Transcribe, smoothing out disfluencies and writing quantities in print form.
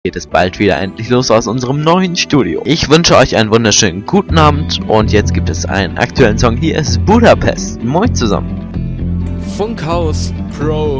geht es bald wieder endlich los aus unserem neuen Studio. Ich wünsche euch einen wunderschönen guten Abend und jetzt gibt es einen aktuellen Song. Hier ist Budapest. Moin zusammen. Funkhaus Pro